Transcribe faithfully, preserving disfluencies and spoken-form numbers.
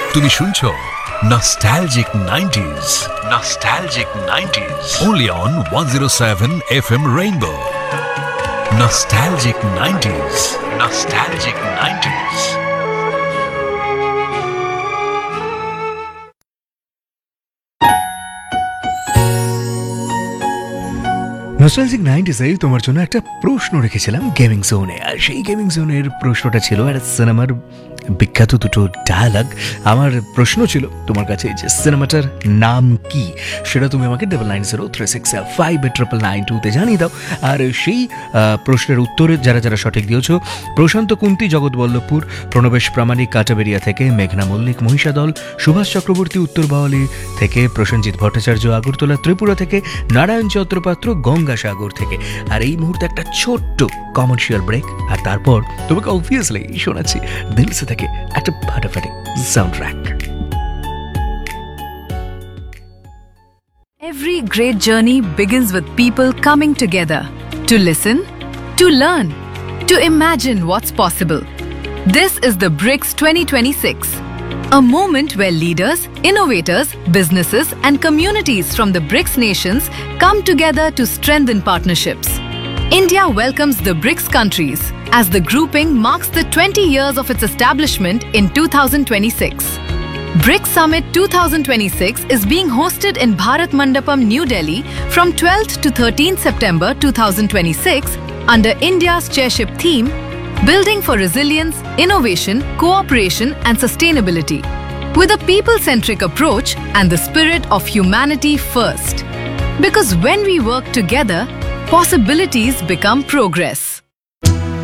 তুমি শুনছো Nostalgic nineties. Nostalgic nineties. Only on one oh seven F M Rainbow. Nostalgic nineties. Nostalgic nineties. Nostalgic নাইনটিজে তোমার জন্য একটা প্রশ্ন রেখেছিলাম গেমিং জোনে, আর সেই গেমিং জোনের প্রশ্নটা ছিল একটা সিনেমার বিখ্যাত দুটো ডায়ালগ। আমার প্রশ্ন ছিল তোমার কাছে যে সিনেমাটার নাম কি, সেটা তুমি আমাকে double nine zero three six five eight triple nine টুতে জানিয়ে দাও। আর সেই প্রশ্নের উত্তরে যারা যারা সঠিক দিয়েছ, প্রশান্ত কুন্তি জগৎবল্লভপুর, প্রণবেশ প্রামাণিক কাটাবেরিয়া থেকে, মেঘনা মল্লিক মহিষাদল, সুভাষ চক্রবর্তী উত্তর বাওয়ালি থেকে, প্রসেনজিৎ ভট্টাচার্য আগরতলা ত্রিপুরা থেকে, নারায়ণ চন্দ্রপাত্র গঙ্গাসাগর থেকে। আর এই মুহূর্তে একটা ছোট্ট কমার্শিয়াল ব্রেক, আর তারপর তোমাকে অবভিয়াসলি শোনাচ্ছি দিলসে থেকে একটা ফাটাফাটি sound track. Every great journey begins with people coming together to listen, to learn, to imagine what's possible. This is the BRICS twenty twenty-six, a moment where leaders, innovators, businesses and communities from the BRICS nations come together to strengthen partnerships. India welcomes the BRICS countries as the grouping marks the twenty years of its establishment in two thousand twenty-six. BRICS Summit twenty twenty-six is being hosted in Bharat Mandapam, New Delhi from twelfth to thirteenth September twenty twenty-six under India's chairship theme, Building for Resilience, Innovation, Cooperation and Sustainability, with a people-centric approach and the spirit of humanity first. Because when we work together, possibilities become progress.